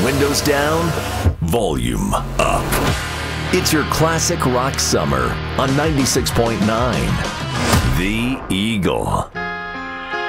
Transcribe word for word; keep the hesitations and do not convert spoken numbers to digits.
windows down, volume up. It's your classic rock summer on ninety-six point nine. The Eagle.